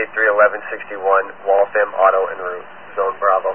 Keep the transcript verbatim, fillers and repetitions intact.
eight three one one six one, Waltham Auto en route, Zone Bravo.